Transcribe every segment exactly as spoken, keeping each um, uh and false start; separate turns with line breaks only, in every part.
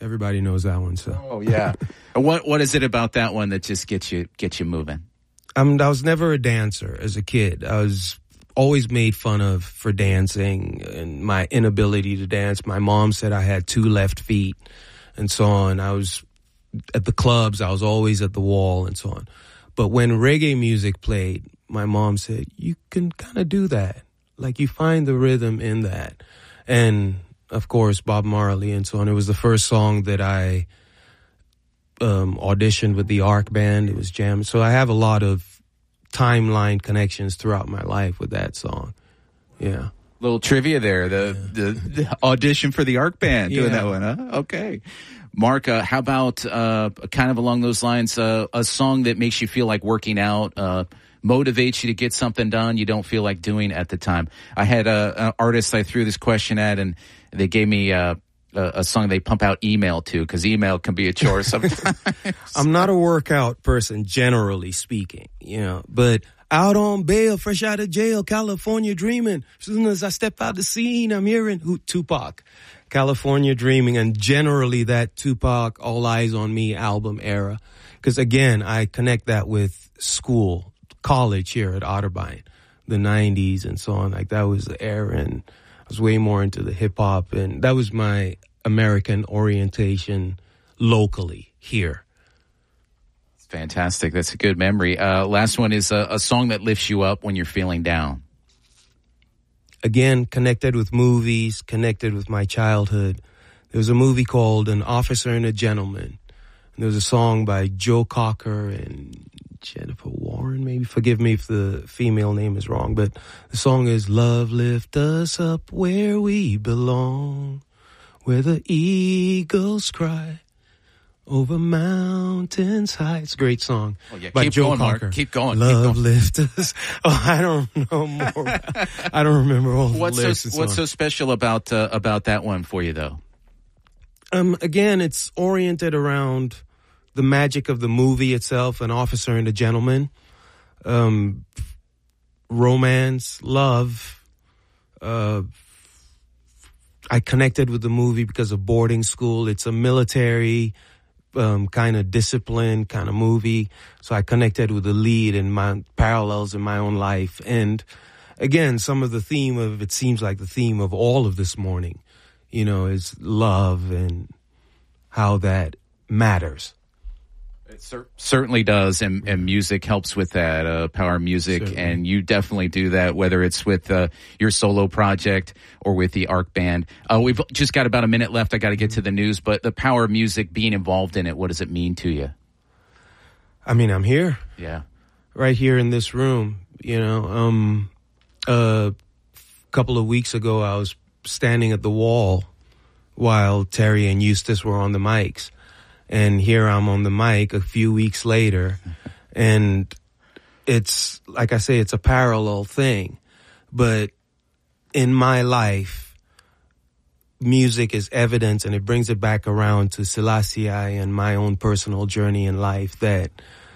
Everybody knows that one. So.
Oh yeah. what what is it about that one that just gets you gets you moving?
Um, I was never a dancer as a kid. I was always made fun of for dancing and my inability to dance. My mom said I had two left feet and so on. I was at the clubs. I was always at the wall and so on. But when reggae music played, my mom said, you can kind of do that. Like you find the rhythm in that. And of course, Bob Marley and so on. It was the first song that I um, auditioned with the Ark Band. It was jammed. So I have a lot of timeline connections throughout my life with that song. Yeah.
Little trivia there. The, yeah. the, the audition for the Ark Band doing yeah. that one, huh? Okay. Mark, uh, how about uh, kind of along those lines, uh, a song that makes you feel like working out, uh, motivates you to get something done you don't feel like doing at the time? I had an artist I threw this question at, and they gave me uh, a, a song they pump out email to, because email can be a chore sometimes.
I'm not a workout person, generally speaking, you know, but out on bail, fresh out of jail, California dreaming. As soon as I step out the scene, I'm hearing who, Tupac, California dreaming, and generally that Tupac All Eyes on Me album era. Because again, I connect that with school, college here at Otterbein, the nineties and so on. Like that was the era, and I was way more into the hip hop, and that was my American orientation locally here.
Fantastic. That's a good memory. Uh, last one is a, a song that lifts you up when you're feeling down.
Again, connected with movies, connected with my childhood. There was a movie called An Officer and a Gentleman. And there was a song by Joe Cocker and Jennifer Warren, maybe. Forgive me if the female name is wrong. But the song is, Love Lift Us Up Where We Belong, where the eagles cry over mountains high. It's a great song.
Oh, yeah.
By
Keep
Joe
going,
Cocker.
Mark. Keep going.
Love
Keep going.
lift us. Oh, I don't know more. I don't remember all the
what's
lyrics.
So, what's so special about uh, about that one for you, though?
Um, again, it's oriented around the magic of the movie itself, An Officer and a Gentleman. Um, romance, love. Uh, I connected with the movie because of boarding school. It's a military Um, kind of discipline kind of movie. So I connected with the lead and my parallels in my own life. And again, some of the theme of, it seems like the theme of all of this morning, you know, is love and how that matters.
It cer- certainly does, and, and music helps with that, uh, power music, certainly. And you definitely do that, whether it's with uh, your solo project or with the Ark Band. Uh, we've just got about a minute left. I got to get to the news, but the power music, being involved in it, what does it mean to you?
I mean, I'm here.
Yeah.
Right here in this room, you know. Um, a couple of weeks ago, I was standing at the wall while Terry and Eustace were on the mics. And here I'm on the mic a few weeks later, and it's, like I say, it's a parallel thing. But in my life, music is evidence, and it brings it back around to Selassie and my own personal journey in life, that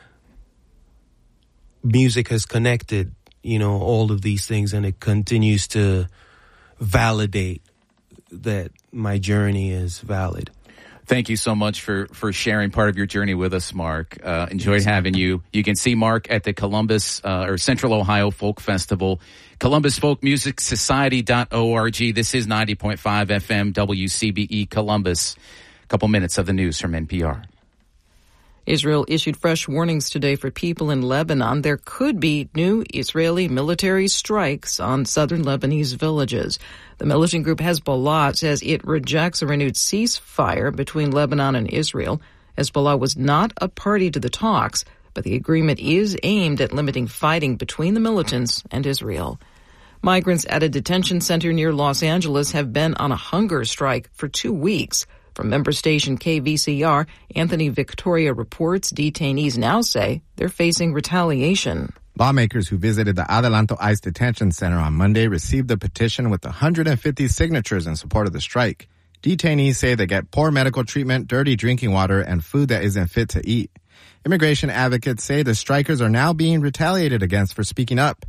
music has connected, you know, all of these things, and it continues to validate that my journey is valid.
Thank you so much for, for sharing part of your journey with us, Mark. Uh, enjoyed having you. You can see Mark at the Columbus uh, or Central Ohio Folk Festival, columbus folk music society dot org. This is ninety point five F M W C B E Columbus. A couple minutes of the news from N P R.
Israel issued fresh warnings today for people in Lebanon. There could be new Israeli military strikes on southern Lebanese villages. The militant group Hezbollah says it rejects a renewed ceasefire between Lebanon and Israel. Hezbollah was not a party to the talks, but the agreement is aimed at limiting fighting between the militants and Israel. Migrants at a detention center near Los Angeles have been on a hunger strike for two weeks. From member station K V C R, Anthony Victoria reports detainees now say they're facing retaliation.
Lawmakers who visited the Adelanto ICE Detention Center on Monday received a petition with one hundred fifty signatures in support of the strike. Detainees say they get poor medical treatment, dirty drinking water, and food that isn't fit to eat. Immigration advocates say the strikers are now being retaliated against for speaking up.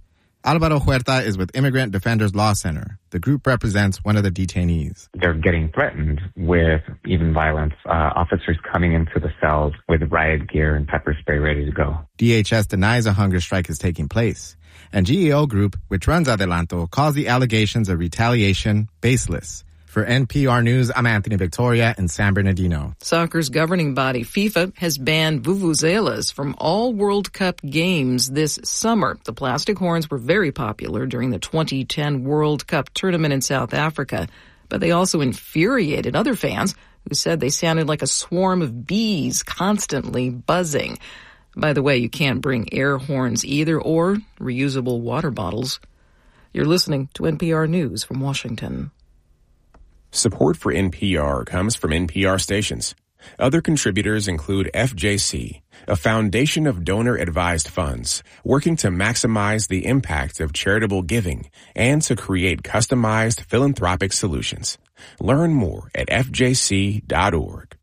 Alvaro Huerta is with Immigrant Defenders Law Center. The group represents one of the detainees.
They're getting threatened with even violence, uh, officers coming into the cells with riot gear and pepper spray ready to go.
D H S denies a hunger strike is taking place. And G E O Group, which runs Adelanto, calls the allegations of retaliation baseless. For N P R News, I'm Anthony Victoria in San Bernardino.
Soccer's governing body, FIFA, has banned vuvuzelas from all World Cup games this summer. The plastic horns were very popular during the twenty ten World Cup tournament in South Africa, but they also infuriated other fans who said they sounded like a swarm of bees constantly buzzing. By the way, you can't bring air horns either or reusable water bottles. You're listening to N P R News from Washington.
Support for N P R comes from N P R stations. Other contributors include F J C, a foundation of donor-advised funds working to maximize the impact of charitable giving and to create customized philanthropic solutions. Learn more at f j c dot org.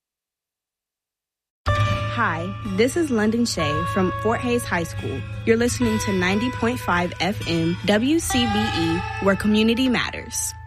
Hi, this is London Shea from Fort Hays High School. You're listening to ninety point five F M W C B E, where community matters.